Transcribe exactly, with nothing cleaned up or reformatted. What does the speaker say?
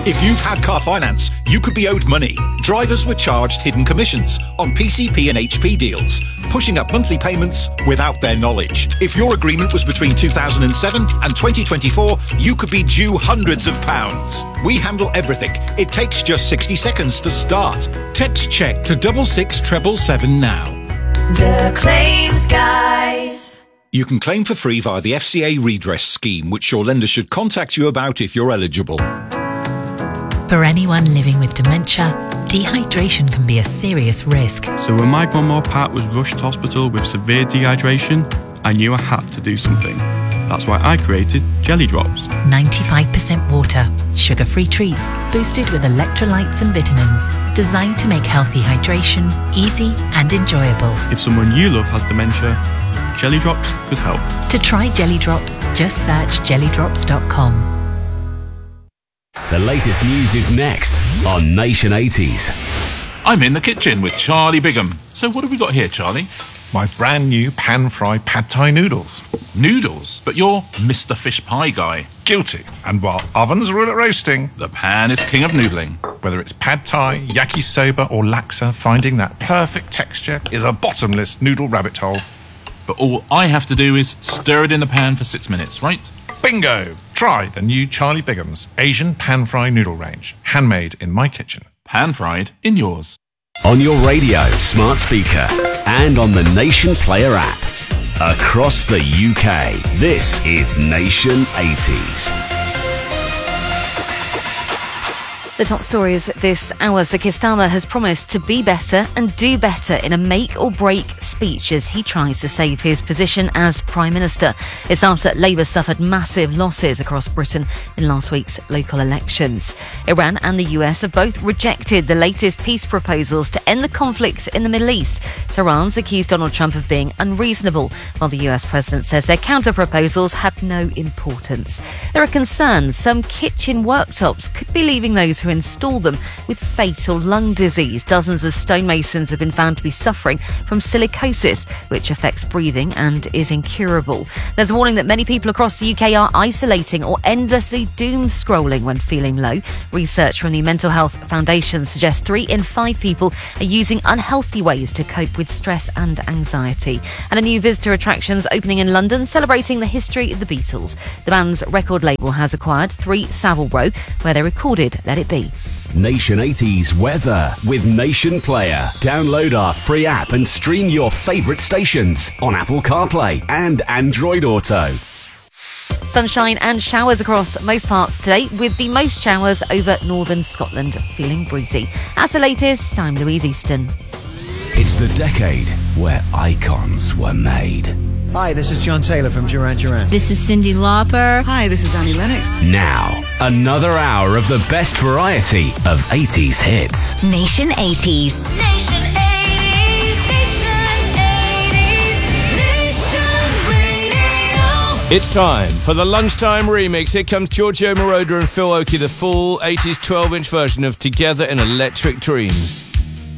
If you've had car finance, you could be owed money. Drivers were charged hidden commissions on P C P and H P deals, pushing up monthly payments without their knowledge. If your agreement was between two thousand seven and twenty twenty-four, you could be due hundreds of pounds. We handle everything. It takes just sixty seconds to start. Text check to double six treble seven now. The Claims Guys. You can claim for free via the F C A redress scheme, which your lender should contact you about if you're eligible. For anyone living with dementia, dehydration can be a serious risk. So when my grandma Pat was rushed to hospital with severe dehydration, I knew I had to do something. That's why I created Jelly Drops. ninety-five percent water, sugar-free treats, boosted with electrolytes and vitamins, designed to make healthy hydration easy and enjoyable. If someone you love has dementia, Jelly Drops could help. To try Jelly Drops, just search jelly drops dot com. The latest news is next on Nation eighties. I'm in the kitchen with Charlie Bigham. So what have we got here, Charlie? My brand new pan-fried pad thai noodles. Noodles? But you're Mister Fish Pie guy. Guilty. And while ovens rule at roasting, the pan is king of noodling. Whether it's pad thai, yakisoba or laksa, finding that perfect texture is a bottomless noodle rabbit hole. But all I have to do is stir it in the pan for six minutes, right? Bingo! Try the new Charlie Bigham's Asian pan-fried noodle range. Handmade in my kitchen. Pan-fried in yours. On your radio, smart speaker, and on the Nation Player app. Across the U K, this is Nation eighties. The top stories this hour. Sir Keir Starmer has promised to be better and do better in a make-or-break speech as he tries to save his position as Prime Minister. It's after Labour suffered massive losses across Britain in last week's local elections. Iran and the U S have both rejected the latest peace proposals to end the conflict in the Middle East. Tehran's accused Donald Trump of being unreasonable, while the U S President says their counter-proposals have no importance. There are concerns some kitchen worktops could be leaving those who install them with fatal lung disease. Dozens of stonemasons have been found to be suffering from silicosis, which affects breathing and is incurable. There's a warning that many people across the U K are isolating or endlessly doom scrolling when feeling low. Research from the Mental Health Foundation suggests three in five people are using unhealthy ways to cope with stress and anxiety. And a new visitor attractions opening in London, celebrating the history of the Beatles. The band's record label has acquired three Savile Row, where they recorded Let It Be. Nation eighties weather with Nation Player. Download our free app and stream your favourite stations on Apple CarPlay and Android Auto. Sunshine and showers across most parts today, with the most showers over northern Scotland, feeling breezy. That's the latest. I'm Louise Easton. It's the decade where icons were made. Hi, this is John Taylor from Duran Duran. This is Cyndi Lauper. Hi, this is Annie Lennox. Now, another hour of the best variety of eighties hits. Nation eighties. Nation eighties. Nation eighties. Nation Radio. It's time for the lunchtime remix. Here comes Giorgio Moroder and Phil Oakey, the full eighties twelve-inch version of Together in Electric Dreams.